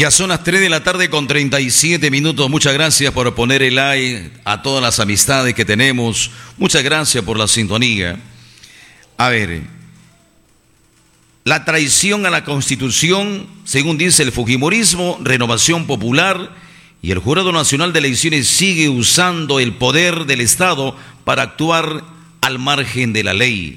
Ya son las 3 de la tarde con 37 minutos. Muchas gracias por poner el like a todas las amistades que tenemos. Muchas gracias por la sintonía. A ver, la traición a la Constitución, según dice el Fujimorismo, Renovación Popular y el Jurado Nacional de Elecciones sigue usando el poder del Estado para actuar al margen de la ley.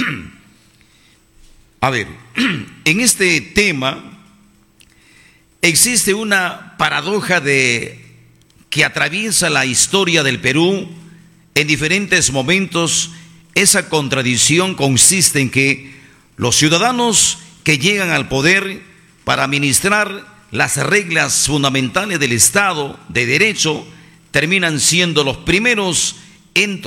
A ver, en este tema existe una paradoja que atraviesa la historia del Perú en diferentes momentos. Esa contradicción consiste en que los ciudadanos que llegan al poder para administrar las reglas fundamentales del Estado de Derecho terminan siendo los primeros en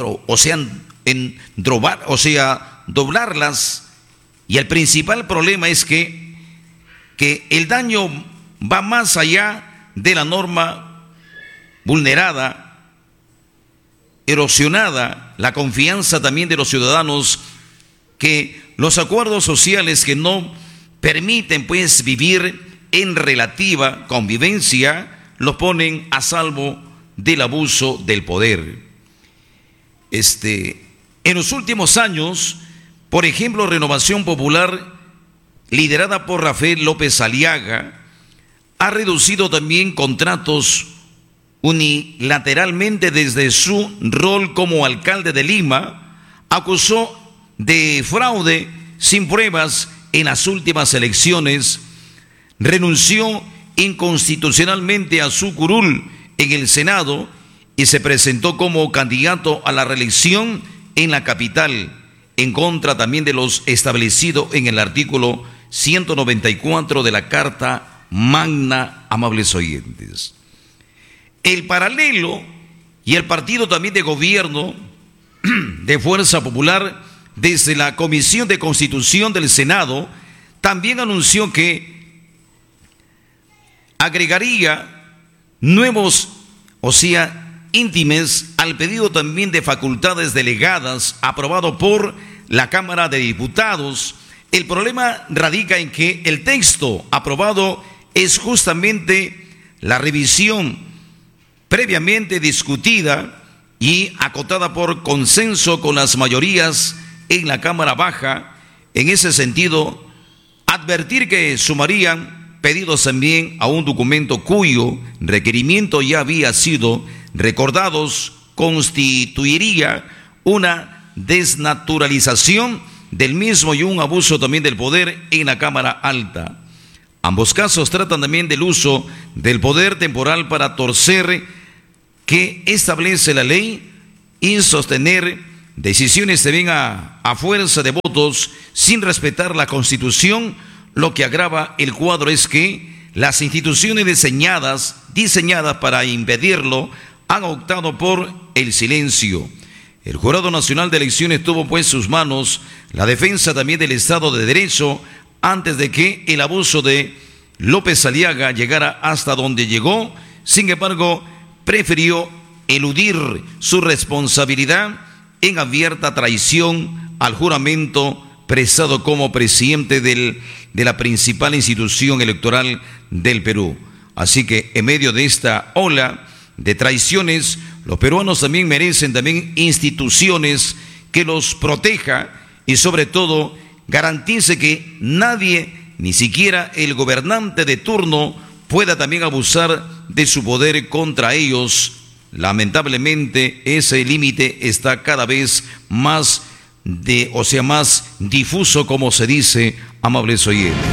doblarlas, y el principal problema es que el daño va más allá de la norma vulnerada, erosionada, la confianza también de los ciudadanos, que los acuerdos sociales que no permiten pues vivir en relativa convivencia los ponen a salvo del abuso del poder. En los últimos años, por ejemplo, Renovación Popular, liderada por Rafael López Aliaga, ha reducido también contratos unilateralmente desde su rol como alcalde de Lima. Acusó de fraude sin pruebas en las últimas elecciones, renunció inconstitucionalmente a su curul en el Senado y se presentó como candidato a la reelección en la capital, en contra también de los establecidos en el artículo 194 de la Carta Magna, amables oyentes. El paralelo y el partido también de gobierno de Fuerza Popular, desde la Comisión de Constitución del Senado, también anunció que agregaría nuevos, íntimes al pedido también de facultades delegadas aprobado por la Cámara de Diputados. El problema radica en que el texto aprobado es justamente la revisión previamente discutida y acotada por consenso con las mayorías en la Cámara Baja. En ese sentido, advertir que sumarían pedidos también a un documento cuyo requerimiento ya había sido recordados constituiría una desnaturalización del mismo y un abuso también del poder en la Cámara Alta. Ambos casos tratan también del uso del poder temporal para torcer que establece la ley y sostener decisiones también a fuerza de votos sin respetar la Constitución. Lo que agrava el cuadro es que las instituciones diseñadas para impedirlo han optado por el silencio. El Jurado Nacional de Elecciones tuvo pues en sus manos la defensa también del Estado de Derecho antes de que el abuso de López Aliaga llegara hasta donde llegó. Sin embargo, prefirió eludir su responsabilidad en abierta traición al juramento prestado como presidente de la principal institución electoral del Perú. Así que en medio de esta ola de traiciones, los peruanos también merecen también instituciones que los proteja y sobre todo garantice que nadie, ni siquiera el gobernante de turno, pueda también abusar de su poder contra ellos. Lamentablemente ese límite está cada vez más difuso, como se dice, amables oyentes.